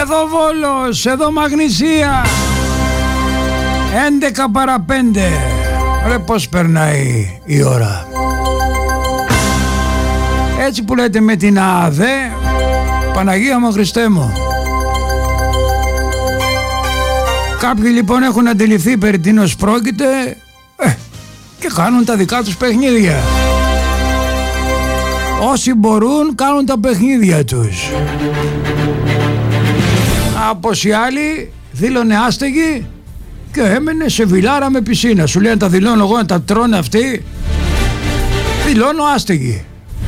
Εδώ Βόλος, εδώ Μαγνησία. 11 παρά 5. Ρε πως περνάει η ώρα. Έτσι που λέτε με την ΑΔΕ, Παναγία μου Χριστέ μου. Κάποιοι λοιπόν έχουν αντιληφθεί περί τίνος πρόκειται και κάνουν τα δικά τους παιχνίδια. Όσοι μπορούν κάνουν τα παιχνίδια τους. Από οι άλλοι δήλωνε άστεγοι και έμενε σε βιλάρα με πισίνα. Σου λέει να τα δηλώνω εγώ, να τα τρώνε αυτοί. Δηλώνω άστεγοι.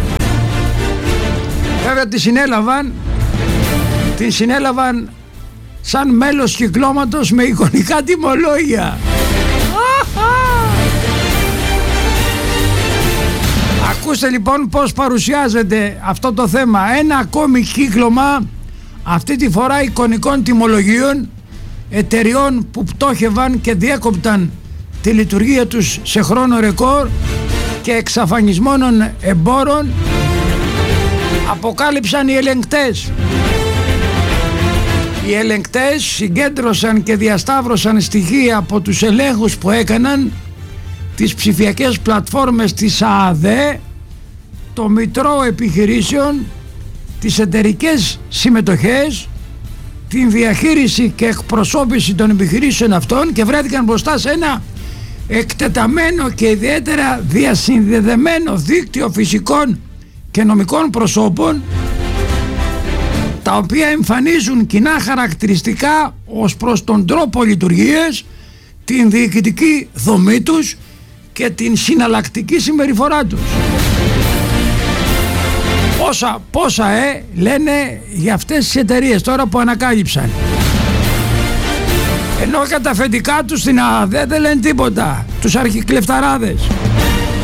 Βέβαια την συνέλαβαν σαν μέλος κυκλώματος με εικονικά τιμολόγια. Ακούστε λοιπόν πως παρουσιάζεται αυτό το θέμα. Ένα ακόμη κύκλωμα, αυτή τη φορά εικονικών τιμολογίων εταιριών που πτώχευαν και διέκοπταν τη λειτουργία τους σε χρόνο ρεκόρ και εξαφανισμόνων εμπόρων. Αποκάλυψαν οι ελεγκτές. Οι ελεγκτές συγκέντρωσαν και διασταύρωσαν στοιχεία από τους ελέγχους που έκαναν τις ψηφιακές πλατφόρμες της ΑΔΕ, το Μητρό Επιχειρήσεων, τις εταιρικές συμμετοχές, την διαχείριση και εκπροσώπηση των επιχειρήσεων αυτών και βρέθηκαν μπροστά σε ένα εκτεταμένο και ιδιαίτερα διασυνδεδεμένο δίκτυο φυσικών και νομικών προσώπων, τα οποία εμφανίζουν κοινά χαρακτηριστικά ως προς τον τρόπο λειτουργίας, την διοικητική δομή τους και την συναλλακτική συμπεριφορά τους. Πόσα λένε για αυτές τις εταιρείες τώρα που ανακάλυψαν. Ενώ κατά αφεντικά τους στην ΑΔΕ δεν λένε τίποτα, τους αρχικλεφταράδες.